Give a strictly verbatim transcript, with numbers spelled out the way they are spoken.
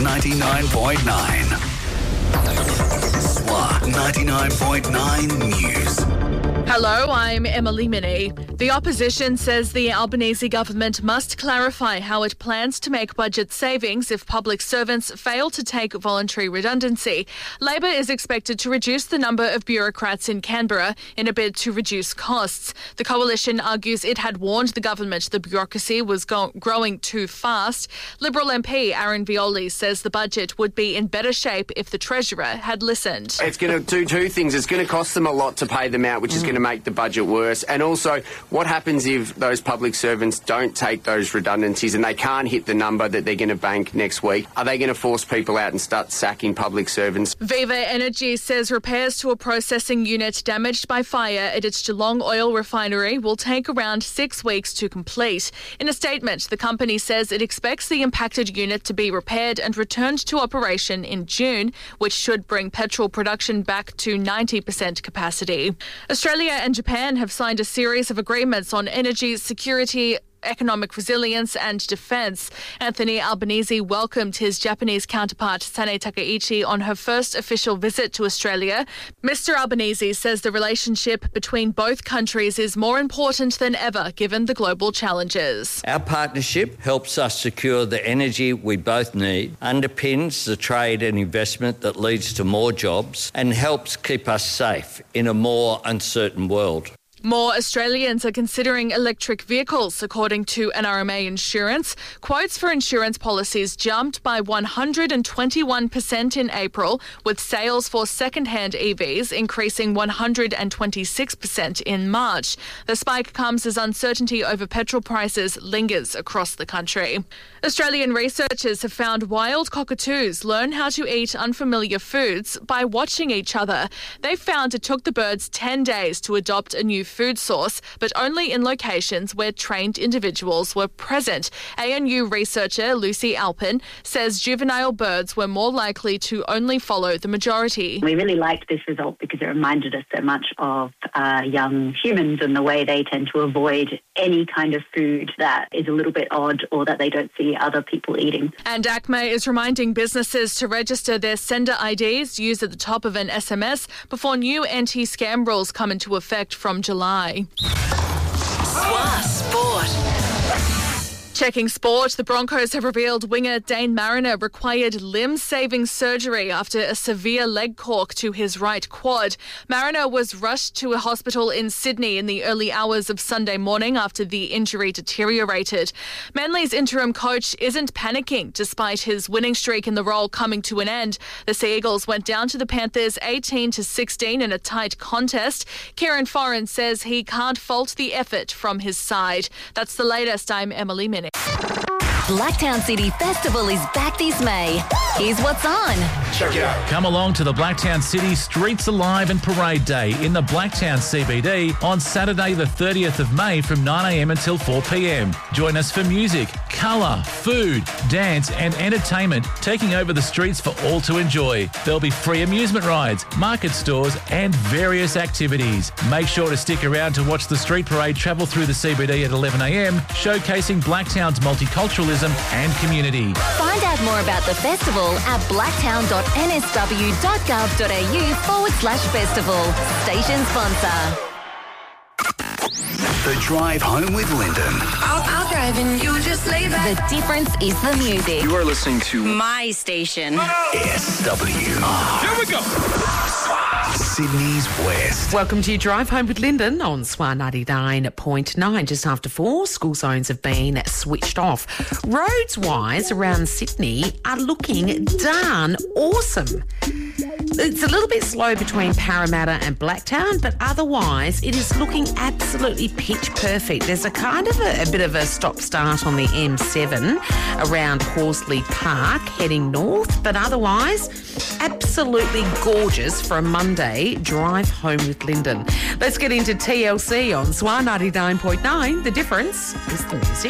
ninety-nine point nine. S W A ninety-nine point nine News. Hello, I'm Emily Minnie. The opposition says the Albanese government must clarify how it plans to make budget savings if public servants fail to take voluntary redundancy. Labor is expected to reduce the number of bureaucrats in Canberra in a bid to reduce costs. The coalition argues it had warned the government the bureaucracy was go- growing too fast. Liberal M P Aaron Violi says the budget would be in better shape if the Treasurer had listened. It's going to do two things. It's going to cost them a lot to pay them out, which mm. is going to make the budget worse. And also, what happens if those public servants don't take those redundancies and they can't hit the number that they're going to bank next week? Are they going to force people out and start sacking public servants? Viva Energy says repairs to a processing unit damaged by fire at its Geelong oil refinery will take around six weeks to complete. In a statement, the company says it expects the impacted unit to be repaired and returned to operation in June, which should bring petrol production back to ninety percent capacity. Australia and Japan have signed a series of agreements on energy security, economic resilience and defence. Anthony Albanese welcomed his Japanese counterpart Sane Takaichi on her first official visit to Australia. Mister Albanese says the relationship between both countries is more important than ever given the global challenges. Our partnership helps us secure the energy we both need, underpins the trade and investment that leads to more jobs and helps keep us safe in a more uncertain world. More Australians are considering electric vehicles, according to N R M A Insurance. Quotes for insurance policies jumped by one hundred twenty-one percent in April, with sales for second-hand E Vs increasing one hundred twenty-six percent in March. The spike comes as uncertainty over petrol prices lingers across the country. Australian researchers have found wild cockatoos learn how to eat unfamiliar foods by watching each other. They found it took the birds ten days to adopt a new food source, but only in locations where trained individuals were present. A N U researcher Lucy Alpin says juvenile birds were more likely to only follow the majority. We really liked this result because it reminded us so much of uh, young humans and the way they tend to avoid any kind of food that is a little bit odd or that they don't see other people eating. And ACMA is reminding businesses to register their sender I Ds used at the top of an S M S before new anti-scam rules come into effect from July. S W A Sport. Checking sport, the Broncos have revealed winger Dane Mariner required limb-saving surgery after a severe leg cork to his right quad. Mariner was rushed to a hospital in Sydney in the early hours of Sunday morning after the injury deteriorated. Manly's interim coach isn't panicking despite his winning streak in the role coming to an end. The Sea Eagles went down to the Panthers eighteen to sixteen in a tight contest. Kieran Foran says he can't fault the effort from his side. That's the latest. I'm Emily Minnie. Blacktown City Festival is back this May. Here's what's on. Check it out. Come along to the Blacktown City Streets Alive and Parade Day in the Blacktown C B D on Saturday the thirtieth of May from nine a m until four p m. Join us for music, colour, food, dance and entertainment taking over the streets for all to enjoy. There'll be free amusement rides, market stores and various activities. Make sure to stick around to watch the street parade travel through the C B D at eleven a m, showcasing Blacktown's multiculturalism and community. Find out more about the festival at blacktown dot n s w dot gov dot a u forward slash festival. Station sponsor. The Drive Home with Lyndon. I'll, I'll drive and you just lay back. The difference is the music. You are listening to My station. S W R. Here we go. Sydney's West. Welcome to your Drive Home with Lyndon on S W A ninety-nine point nine. Just after four, school zones have been switched off. Roads-wise around Sydney are looking darn awesome. It's a little bit slow between Parramatta and Blacktown, but otherwise it is looking absolutely pitch perfect. There's a kind of a, a bit of a stop-start on the M seven around Horsley Park heading north, but otherwise absolutely gorgeous for a Monday drive home with Lyndon. Let's get into T L C on S W A ninety-nine point nine. The difference is the music.